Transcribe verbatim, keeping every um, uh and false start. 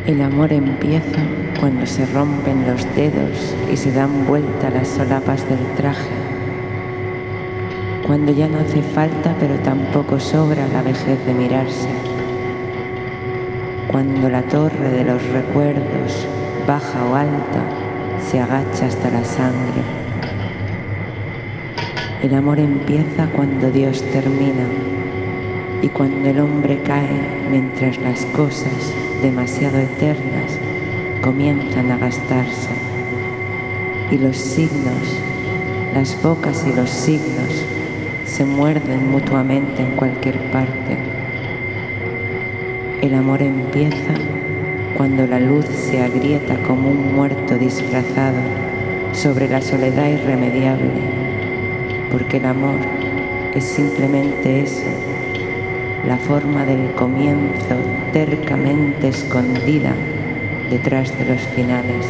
El amor empieza cuando se rompen los dedos y se dan vuelta las solapas del traje, cuando ya no hace falta pero tampoco sobra la vejez de mirarse, cuando la torre de los recuerdos, baja o alta, se agacha hasta la sangre. El amor empieza cuando Dios termina y cuando el hombre cae mientras las cosas, demasiado eternas, comienzan a gastarse. Y los signos, las bocas y los signos se muerden mutuamente en cualquier parte. El amor empieza cuando la luz se agrieta como un muerto disfrazado sobre la soledad irremediable, porque el amor es simplemente eso, la forma del comienzo tercamente escondida detrás de los finales.